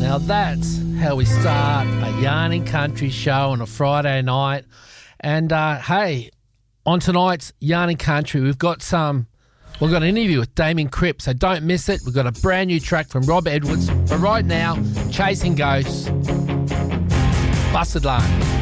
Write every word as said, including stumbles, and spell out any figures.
Now that's how we start a Yarning Country show on a Friday night. And uh, hey, on tonight's Yarning Country, we've got some. We've got an interview with Damien Cripp, so don't miss it. We've got a brand new track from Rob Edwards. But right now, Chasing Ghosts, Busted Lane.